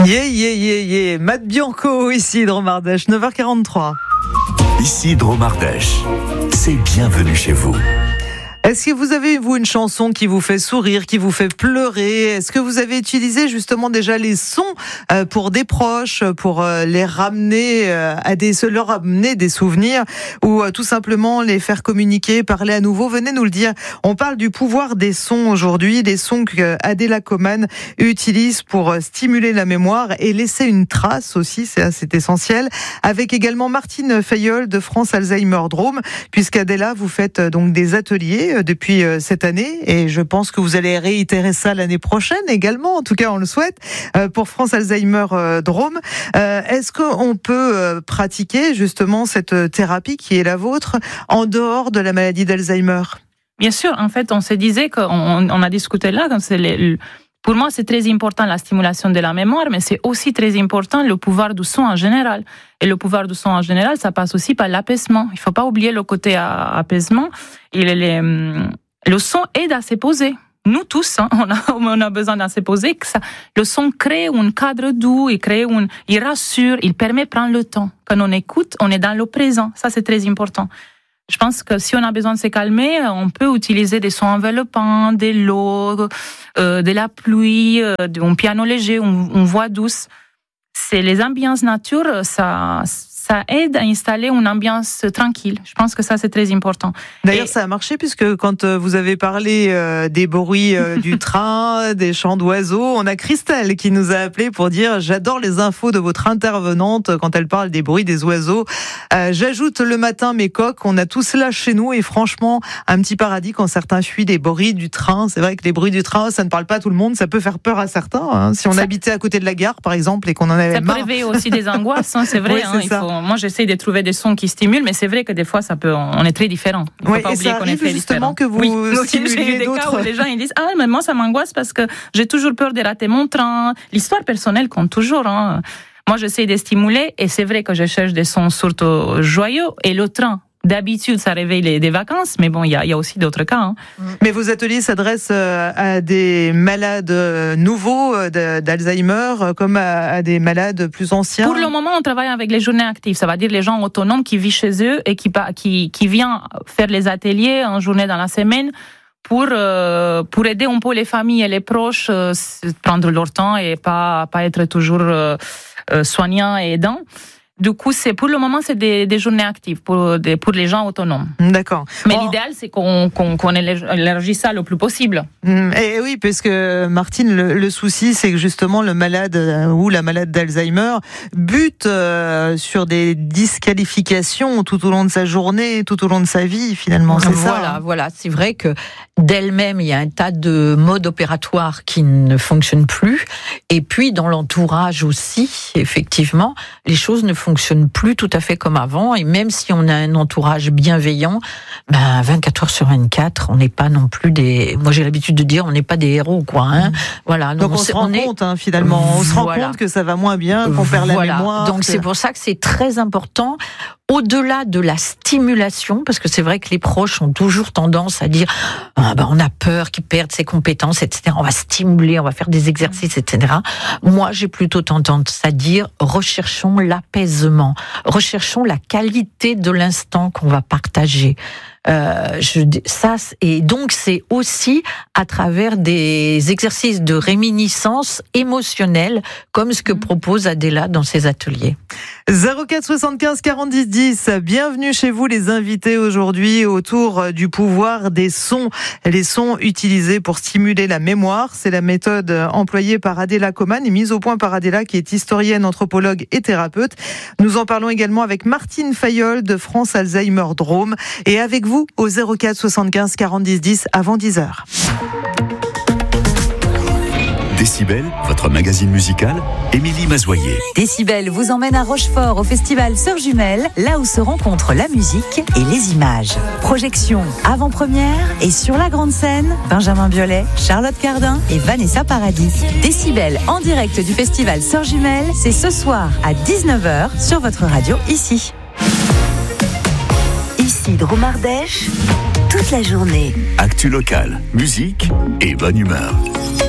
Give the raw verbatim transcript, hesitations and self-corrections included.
Yeah, yeah, yeah, yeah. Matt Bianco, ici, Dromardèche, neuf heures quarante-trois. Ici, Dromardèche. C'est bienvenue chez vous. Est-ce que vous avez, vous, une chanson qui vous fait sourire, qui vous fait pleurer ? Est-ce que vous avez utilisé justement déjà les sons euh, pour des proches, pour euh, les ramener euh, à des, leur ramener des souvenirs, ou euh, tout simplement les faire communiquer, parler à nouveau ? Venez nous le dire. On parle du pouvoir des sons aujourd'hui, des sons que Adela Coman utilise pour euh, stimuler la mémoire et laisser une trace aussi, c'est, c'est essentiel. Avec également Martine Fayolle de France Alzheimer Drôme, puisqu'Adela, vous faites euh, donc des ateliers depuis cette année, et je pense que vous allez réitérer ça l'année prochaine également, en tout cas on le souhaite, pour France Alzheimer Drôme. Est-ce qu'on peut pratiquer justement cette thérapie qui est la vôtre en dehors de la maladie d'Alzheimer ? Bien sûr, en fait on se disait qu'on on a discuté là, comme c'est les, pour moi c'est très important la stimulation de la mémoire, mais c'est aussi très important le pouvoir du son en général. Et le pouvoir du son en général, ça passe aussi par l'apaisement. Il ne faut pas oublier le côté apaisement. Il est, le son aide à se poser. Nous tous, hein, on, a, on a besoin de se poser. Que ça, le son crée un cadre doux, il, crée un, il rassure, il permet de prendre le temps. Quand on écoute, on est dans le présent. Ça, c'est très important. Je pense que si on a besoin de se calmer, on peut utiliser des sons enveloppants, de l'eau, euh, de la pluie, euh, un piano léger, une, une voix douce. C'est les ambiances nature, ça, ça aide à installer une ambiance tranquille. Je pense que ça, c'est très important. D'ailleurs, Et... ça a marché, puisque quand vous avez parlé euh, des bruits euh, du train, des chants d'oiseaux, on a Christelle qui nous a appelé pour dire « J'adore les infos de votre intervenante quand elle parle des bruits des oiseaux. Euh, j'ajoute le matin mes coqs, on a tout cela chez nous, et franchement, un petit paradis quand certains fuient des bruits du train. C'est vrai que les bruits du train, ça ne parle pas à tout le monde, ça peut faire peur à certains. Hein. Si on ça... habitait à côté de la gare, par exemple, et qu'on en avait ça marre... Ça peut réveiller aussi des angoisses, hein, c'est vrai. Oui, c'est hein, il faut... Moi, j'essaie de trouver des sons qui stimulent, mais c'est vrai que des fois, ça peut, on est très différents. Il ne faut oui, pas oublier qu'on est très justement différents. Que vous oui, stimuliez des d'autres. Cas où les gens ils disent ah mais moi ça m'angoisse parce que j'ai toujours peur de rater mon train. L'histoire personnelle compte toujours. Hein. Moi, j'essaie de stimuler et c'est vrai que je cherche des sons surtout joyeux et le train. D'habitude, ça réveille les, des vacances, mais bon, il y a, y a aussi d'autres cas. Hein. Mais vos ateliers s'adressent à des malades nouveaux d'Alzheimer, comme à, à des malades plus anciens. Pour le moment, on travaille avec les journées actives. Ça veut dire les gens autonomes qui vivent chez eux et qui, qui, qui viennent faire les ateliers en journée dans la semaine pour, euh, pour aider un peu les familles et les proches, euh, prendre leur temps et pas, pas être toujours euh, soignants et aidants. Du coup, c'est pour le moment, c'est des, des journées actives pour, des, pour les gens autonomes. D'accord. Mais bon. l'idéal, c'est qu'on, qu'on, qu'on élargisse ça le plus possible. Et oui, parce que Martine, le, le souci, c'est que justement le malade ou la malade d'Alzheimer bute euh, sur des disqualifications tout au long de sa journée, tout au long de sa vie, finalement. C'est voilà, ça. Hein. Voilà, c'est vrai que d'elle-même, il y a un tas de modes opératoires qui ne fonctionnent plus. Et puis, dans l'entourage aussi, effectivement, les choses ne fonctionnent plus tout à fait comme avant. Et même si on a un entourage bienveillant, ben, vingt-quatre heures sur vingt-quatre, on n'est pas non plus des... Moi, j'ai l'habitude de dire, on n'est pas des héros, quoi. Hein. Mmh. Voilà. Donc, on, on se rend est... compte, hein, finalement. On se rend voilà. compte que ça va moins bien, qu'on perd voilà. la mémoire. Donc, que... c'est pour ça que c'est très important. Au-delà de la stimulation, parce que c'est vrai que les proches ont toujours tendance à dire ah ben on a peur qu'il perde ses compétences, et cetera. On va stimuler, on va faire des exercices, et cetera. Moi, j'ai plutôt tendance à dire recherchons l'apaisement, recherchons la qualité de l'instant qu'on va partager. Euh, je, ça, et donc c'est aussi à travers des exercices de réminiscence émotionnelle, comme ce que propose Adela dans ses ateliers. zéro quatre soixante-quinze quarante dix dix, bienvenue chez vous les invités aujourd'hui autour du pouvoir des sons, les sons utilisés pour stimuler la mémoire. C'est la méthode employée par Adela Coman et mise au point par Adela qui est historienne, anthropologue et thérapeute. Nous en parlons également avec Martine Fayolle de France Alzheimer Drôme et avec vous au zéro quatre soixante-quinze quarante dix dix avant dix heures. Décibel, votre magazine musical, Émilie Mazoyer. Décibel vous emmène à Rochefort au festival Sœurs Jumelles, là où se rencontrent la musique et les images. Projection avant-première et sur la grande scène, Benjamin Biolay, Charlotte Cardin et Vanessa Paradis. Décibel en direct du festival Sœurs Jumelles, c'est ce soir à dix-neuf heures sur votre radio ici. Ici Dromardèche, toute la journée. Actu local, musique et bonne humeur.